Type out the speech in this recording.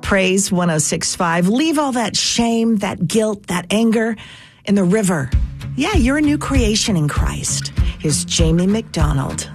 Praise 106.5. Leave all that shame, that guilt, that anger in the river. Yeah, you're a new creation in Christ. Here's Jamie McDonald.